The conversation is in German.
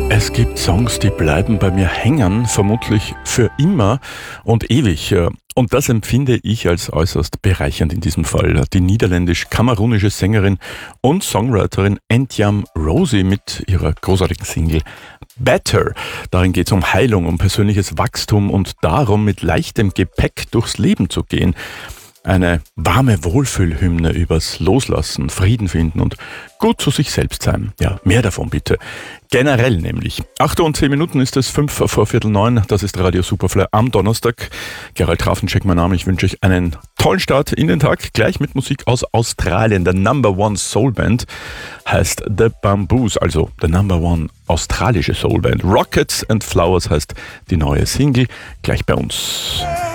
Es gibt Songs, die bleiben bei mir hängen, vermutlich für immer und ewig. Und das empfinde ich als äußerst bereichernd in diesem Fall. Die niederländisch-kamerunische Sängerin und Songwriterin Entyam Rosie mit ihrer großartigen Single Better. Darin geht es um Heilung, um persönliches Wachstum und darum, mit leichtem Gepäck durchs Leben zu gehen. Eine warme Wohlfühlhymne übers Loslassen, Frieden finden und gut zu sich selbst sein. Ja, mehr davon bitte. Generell nämlich. 8:10 ist es, 8:45. Das ist Radio Superfly am Donnerstag. Gerald Trafenschek, mein Name. Ich wünsche euch einen tollen Start in den Tag. Gleich mit Musik aus Australien. Der Number One Soul Band heißt The Bamboos, also der Number One australische Soul Band. Rockets and Flowers heißt die neue Single. Gleich bei uns.